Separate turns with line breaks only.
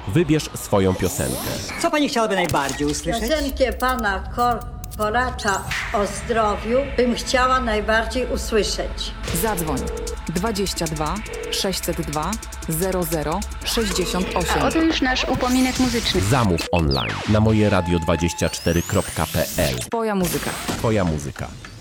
Wybierz swoją piosenkę.
Co pani chciałaby najbardziej usłyszeć?
Piosenkę pana Koracza o zdrowiu bym chciała najbardziej usłyszeć.
Zadzwoń 22 602 00 68.
A oto już nasz upominek muzyczny.
Zamów online na mojeradio24.pl.
Twoja muzyka.
Twoja muzyka.